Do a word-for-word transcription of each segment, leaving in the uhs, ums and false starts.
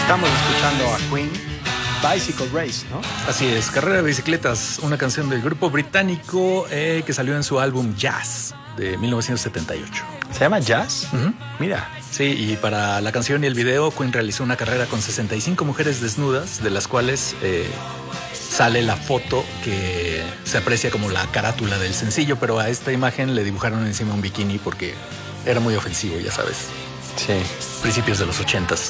Estamos escuchando a Queen, Bicycle Race, ¿no? Así es, Carrera de Bicicletas, una canción del grupo británico eh, que salió en su álbum Jazz de mil novecientos setenta y ocho. ¿Se llama Jazz? Uh-huh. Mira. Sí, y para la canción y el video, Queen realizó una carrera con sesenta y cinco mujeres desnudas, de las cuales eh, sale la foto que se aprecia como la carátula del sencillo, pero a esta imagen le dibujaron encima un bikini porque era muy ofensivo, ya sabes. Sí. Principios de los ochentas.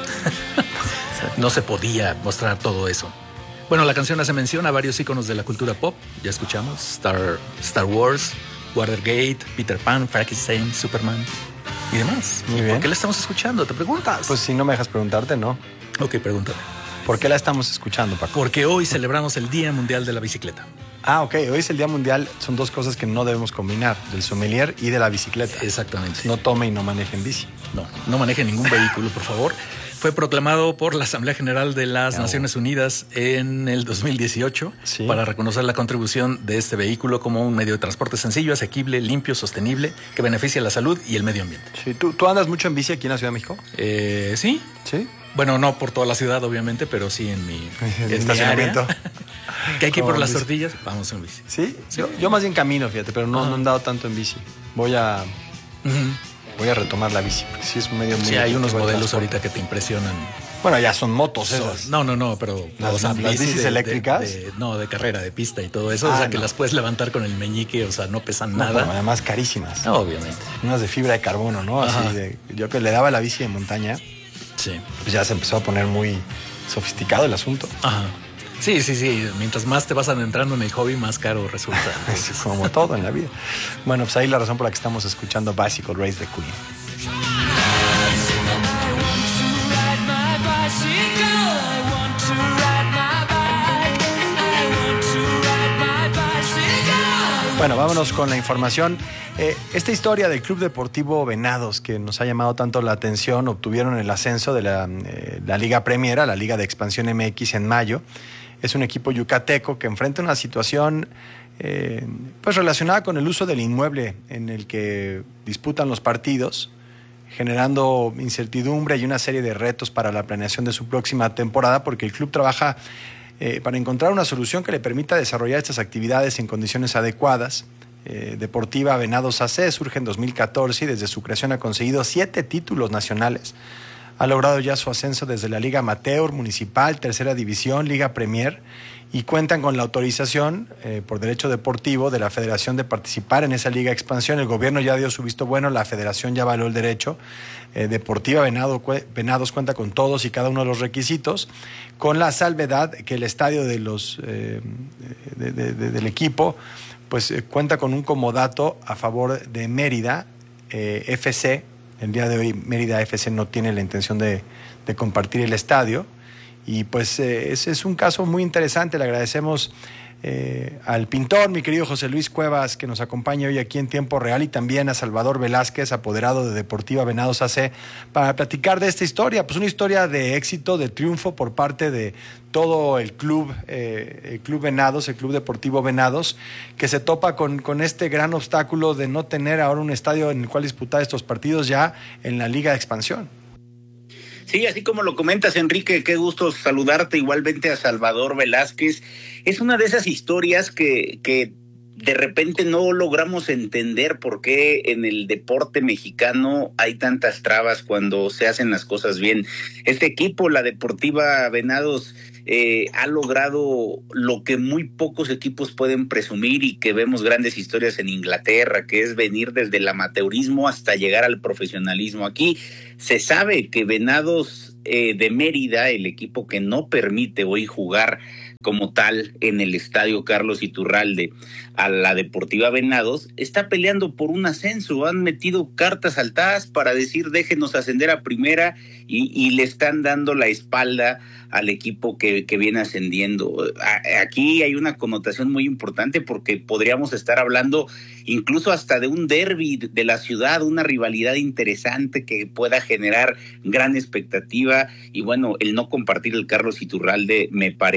No se podía mostrar todo eso. Bueno, la canción hace mención a varios íconos de la cultura pop. Ya escuchamos Star, Star Wars, Watergate, Peter Pan, Frankenstein, Superman y demás. Muy bien. ¿Por qué la estamos escuchando? ¿Te preguntas? Pues si no me dejas preguntarte, no. Ok, pregúntame. ¿Por qué la estamos escuchando, Paco? Porque hoy celebramos el Día Mundial de la Bicicleta. Ah, ok. Hoy es el Día Mundial. Son dos cosas que no debemos combinar, del sommelier y de la bicicleta. Exactamente. No tome y no maneje en bici. No, no maneje ningún vehículo, por favor. Fue proclamado por la Asamblea General de las no. Naciones Unidas en el dos mil dieciocho, sí, para reconocer la contribución de este vehículo como un medio de transporte sencillo, asequible, limpio, sostenible, que beneficia la salud y el medio ambiente. Sí. ¿Tú, ¿Tú andas mucho en bici aquí en la Ciudad de México? Eh, sí. Sí. Bueno, no por toda la ciudad, obviamente, pero sí en mi, en en estacionamiento. Mi área. Que hay que ir por las bici. tortillas, vamos en bici. ¿Sí? Sí. Yo, yo más bien camino, fíjate, pero no, no he andado tanto en bici. Voy a... Uh-huh. Voy a retomar la bici, porque sí es un medio muy... Sí, hay unos modelos ahorita que te impresionan. Bueno, ya son motos Son, esas. no, no, no, pero... Las, o sea, las bicis de, eléctricas. De, de, no, de carrera, de pista y todo eso. Ah, o sea, no. que las puedes levantar con el meñique, o sea, no pesan No, nada. pero además carísimas. No, obviamente. Unas de fibra de carbono, ¿no? Así Ajá. de... Yo que le daba la bici de montaña, Sí. pues ya se empezó a poner muy sofisticado el asunto. Ajá. Sí, sí, sí. Mientras más te vas adentrando en el hobby, más caro resulta. Es como todo en la vida. Bueno, pues ahí la razón por la que estamos escuchando Bicycle Race de Queen. Bueno, vámonos con la información. Eh, esta historia del Club Deportivo Venados, que nos ha llamado tanto la atención, obtuvieron el ascenso de la, eh, la Liga Premier, la Liga de Expansión M X en mayo. Es un equipo yucateco que enfrenta una situación eh, pues relacionada con el uso del inmueble en el que disputan los partidos, generando incertidumbre y una serie de retos para la planeación de su próxima temporada, porque el club trabaja eh, para encontrar una solución que le permita desarrollar estas actividades en condiciones adecuadas. Eh, Deportiva Venados A C surge en dos mil catorce y desde su creación ha conseguido siete títulos nacionales. Ha logrado ya su ascenso desde la Liga Amateur, Municipal, Tercera División, Liga Premier, y cuentan con la autorización eh, por derecho deportivo de la Federación de participar en esa Liga Expansión. El gobierno ya dio su visto bueno, la Federación ya avaló el derecho. Eh, Deportiva Venado, Venados cuenta con todos y cada uno de los requisitos, con la salvedad que el estadio de los, eh, de, de, de, del equipo pues eh, cuenta con un comodato a favor de Mérida eh, F C. El día de hoy Mérida F C no tiene la intención de, de compartir el estadio y pues eh, ese es un caso muy interesante. Le agradecemos eh, al pintor, mi querido José Luis Cuevas, que nos acompaña hoy aquí en tiempo real, y también a Salvador Velázquez, apoderado de Deportiva Venados A C, para platicar de esta historia, pues una historia de éxito, de triunfo por parte de todo el club, eh, el club Venados, el Club Deportivo Venados, que se topa con, con este gran obstáculo de no tener ahora un estadio en el cual disputar estos partidos ya en la Liga de Expansión. Sí, así como lo comentas, Enrique, qué gusto saludarte, igualmente a Salvador Velázquez. Es una de esas historias que, que de repente no logramos entender por qué en el deporte mexicano hay tantas trabas cuando se hacen las cosas bien. Este equipo, la Deportiva Venados, eh, ha logrado lo que muy pocos equipos pueden presumir y que vemos grandes historias en Inglaterra, que es venir desde el amateurismo hasta llegar al profesionalismo. Aquí se sabe que Venados eh, de Mérida, el equipo que no permite hoy jugar como tal en el estadio Carlos Iturralde a la Deportiva Venados, está peleando por un ascenso. Han metido cartas altadas para decir déjenos ascender a primera y, y le están dando la espalda al equipo que, que viene ascendiendo. A, aquí hay una connotación muy importante porque podríamos estar hablando incluso hasta de un derbi de la ciudad, una rivalidad interesante que pueda generar gran expectativa, y bueno, el no compartir el Carlos Iturralde me parece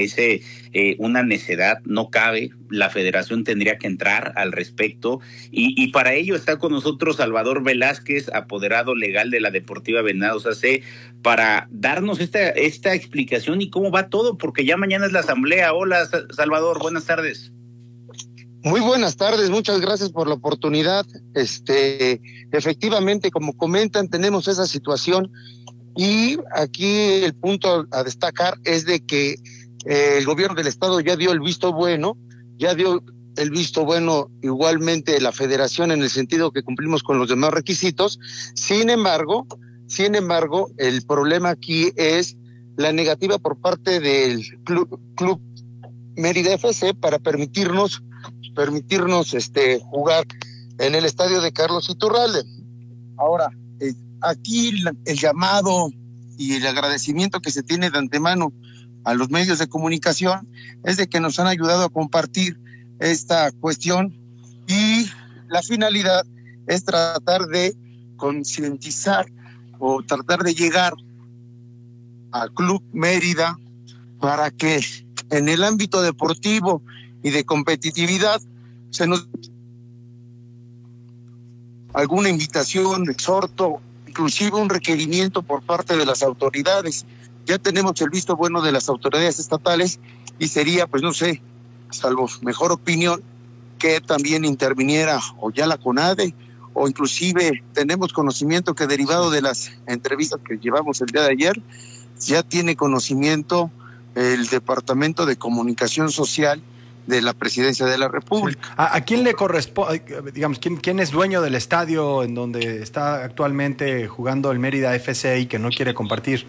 eh, una necedad, no cabe, la federación tendría que entrar al respecto, y, y para ello está con nosotros Salvador Velázquez, apoderado legal de la Deportiva Venados A C, para darnos esta, esta explicación y cómo va todo, porque ya mañana es la asamblea. Hola, Salvador, buenas tardes. Muy buenas tardes, muchas gracias por la oportunidad. Este, efectivamente, como comentan, tenemos esa situación, y aquí el punto a destacar es de que eh, el gobierno del estado ya dio el visto bueno, ya dio el visto bueno igualmente la federación, en el sentido que cumplimos con los demás requisitos. Sin embargo, sin embargo, el problema aquí es la negativa por parte del club, club Mérida F C para permitirnos permitirnos este jugar en el estadio de Carlos Iturralde. Ahora, eh, aquí la, el llamado y el agradecimiento que se tiene de antemano a los medios de comunicación es de que nos han ayudado a compartir esta cuestión, y la finalidad es tratar de concientizar o tratar de llegar al Club Mérida para que en el ámbito deportivo y de competitividad se nos alguna invitación, exhorto, inclusive un requerimiento por parte de las autoridades. Ya tenemos el visto bueno de las autoridades estatales, y sería, pues no sé, salvo mejor opinión, que también interviniera o ya la CONADE, o inclusive tenemos conocimiento que, derivado de las entrevistas que llevamos el día de ayer, ya tiene conocimiento el Departamento de Comunicación Social de la Presidencia de la República. Sí. ¿A, a quién le corresponde, digamos, quién, quién es dueño del estadio en donde está actualmente jugando el Mérida F C y que no quiere compartir?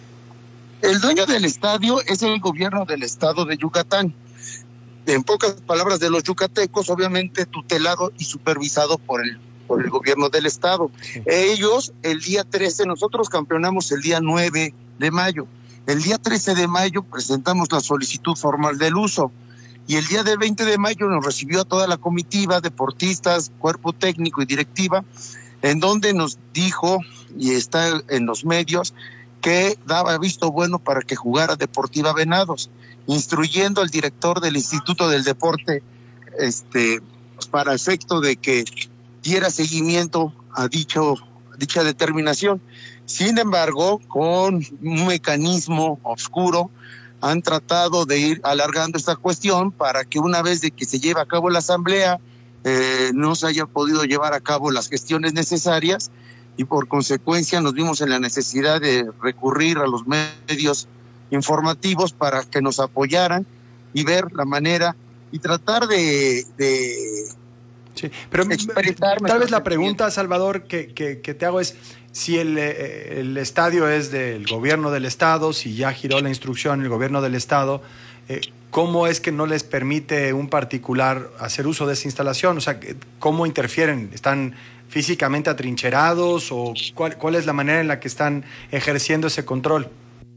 El dueño del estadio es el gobierno del estado de Yucatán. En pocas palabras, de los yucatecos, obviamente tutelado y supervisado por el, por el gobierno del estado. Sí. Ellos, el día trece, nosotros campeonamos el día nueve de mayo. El día trece de mayo presentamos la solicitud formal del uso. Y el día del veinte de mayo nos recibió a toda la comitiva, deportistas, cuerpo técnico y directiva, en donde nos dijo, y está en los medios, que daba visto bueno para que jugara Deportiva Venados, instruyendo al director del Instituto del Deporte este, para efecto de que diera seguimiento a dicho, dicha determinación. Sin embargo, con un mecanismo oscuro, han tratado de ir alargando esta cuestión para que una vez de que se lleve a cabo la asamblea, eh, no se haya podido llevar a cabo las gestiones necesarias, y por consecuencia nos vimos en la necesidad de recurrir a los medios informativos para que nos apoyaran y ver la manera y tratar de... de sí, pero tal vez la pregunta, Salvador, que, que, que te hago es, si el, el estadio es del gobierno del estado, si ya giró la instrucción el gobierno del estado, eh, ¿cómo es que no les permite un particular hacer uso de esa instalación? O sea, ¿cómo interfieren? ¿Están físicamente atrincherados o cuál, cuál es la manera en la que están ejerciendo ese control?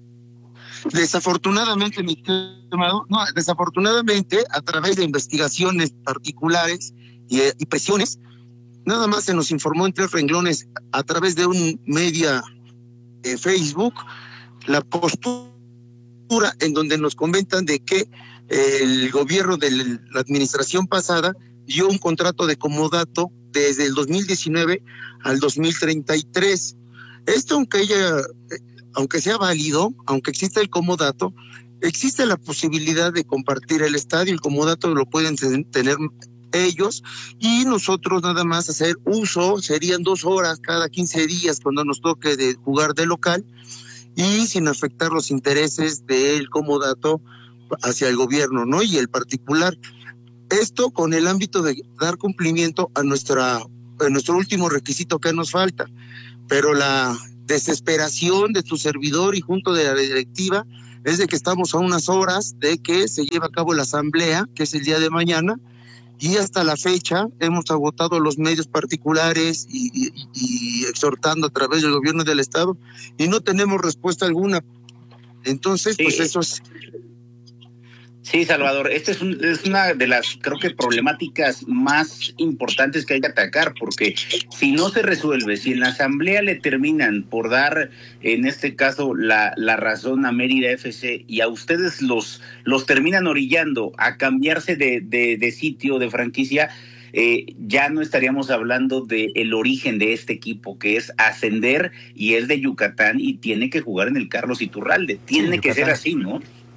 Desafortunadamente, mi estimado, no, desafortunadamente, a través de investigaciones particulares y, y presiones, nada más se nos informó en tres renglones a través de un media eh, Facebook, la postura en donde nos comentan de que eh, el gobierno de la administración pasada dio un contrato de comodato desde el dos mil diecinueve al dos mil treinta y tres. Esto, aunque ella, aunque sea válido, aunque exista el comodato, existe la posibilidad de compartir el estadio. El comodato lo pueden tener ellos y nosotros nada más hacer uso. Serían dos horas cada quince días cuando nos toque de jugar de local, y sin afectar los intereses del comodato hacia el gobierno, ¿no? Y el particular. Esto con el ámbito de dar cumplimiento a nuestra a nuestro último requisito que nos falta. Pero la desesperación de tu servidor y junto de la directiva es de que estamos a unas horas de que se lleve a cabo la asamblea, que es el día de mañana, y hasta la fecha hemos agotado los medios particulares y, y, y exhortando a través del gobierno del estado, y no tenemos respuesta alguna. Entonces, sí. pues eso es... Sí, Salvador, esta es, un, es una de las, creo que, problemáticas más importantes que hay que atacar, porque si no se resuelve, si en la asamblea le terminan por dar, en este caso, la, la razón a Mérida F C y a ustedes los, los terminan orillando a cambiarse de, de, de sitio, de franquicia, eh, ya no estaríamos hablando del origen de este equipo, que es ascender y es de Yucatán y tiene que jugar en el Carlos Iturralde. Tiene sí, que ser así, ¿no?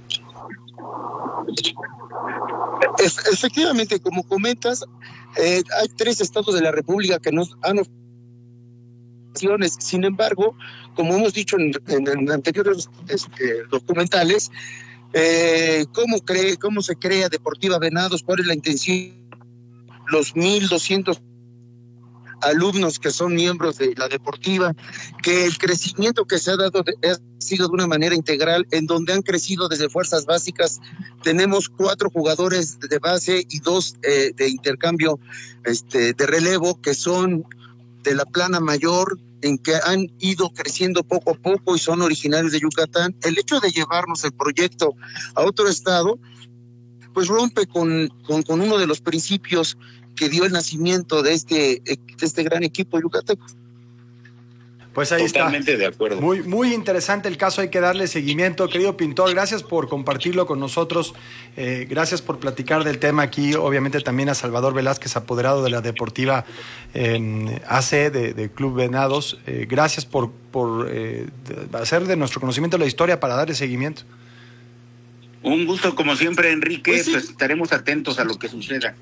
Es, efectivamente, como comentas, eh, hay tres estados de la República que nos han ofrecido. Sin embargo, como hemos dicho en, en, en anteriores este, documentales, eh, ¿cómo, cree, ¿cómo se crea Deportiva Venados? ¿Cuál es la intención? Los mil doscientos alumnos que son miembros de la deportiva, que el crecimiento que se ha dado de, ha sido de una manera integral, en donde han crecido desde fuerzas básicas. Tenemos cuatro jugadores de base y dos eh, de intercambio este, de relevo, que son de la plana mayor, en que han ido creciendo poco a poco y son originarios de Yucatán. El hecho de llevarnos el proyecto a otro estado, pues rompe con, con, con uno de los principios que dio el nacimiento de este, de este gran equipo yucateco. Pues ahí Totalmente está. de acuerdo. Muy, muy interesante el caso, hay que darle seguimiento. Querido Pintor, gracias por compartirlo con nosotros, eh, gracias por platicar del tema aquí, obviamente también a Salvador Velázquez, apoderado de la Deportiva eh, A C de, de Club Venados. Eh, gracias por, por eh, hacer de nuestro conocimiento la historia para darle seguimiento. Un gusto como siempre, Enrique, pues, sí. pues estaremos atentos a lo que suceda.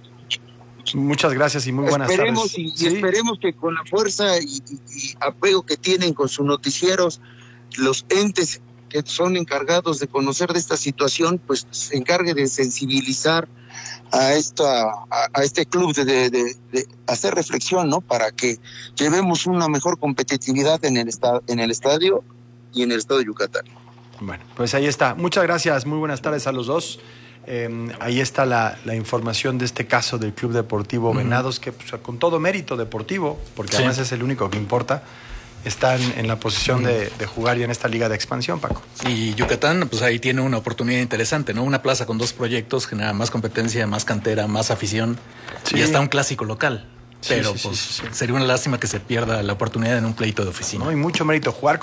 Muchas gracias y muy buenas esperemos tardes. Y, y ¿Sí? esperemos que con la fuerza y, y, y apego que tienen con sus noticieros, los entes que son encargados de conocer de esta situación, pues se encargue de sensibilizar a esta a, a este club, de, de, de, de hacer reflexión, ¿no? Para que llevemos una mejor competitividad en el estado, en el estadio y en el estado de Yucatán. Bueno, pues ahí está. Muchas gracias, muy buenas tardes a los dos. Eh, ahí está la, la información de este caso del Club Deportivo Venados, uh-huh. que pues, con todo mérito deportivo, porque sí. además es el único que importa, están en la posición uh-huh. de, de jugar ya en esta liga de expansión, Paco. Y Yucatán, pues ahí tiene una oportunidad interesante, ¿no? Una plaza con dos proyectos genera más competencia, más cantera, más afición, sí. y hasta un clásico local. Pero sí, sí, pues sí, sí. sería una lástima que se pierda la oportunidad en un pleito de oficina. No, y mucho mérito jugar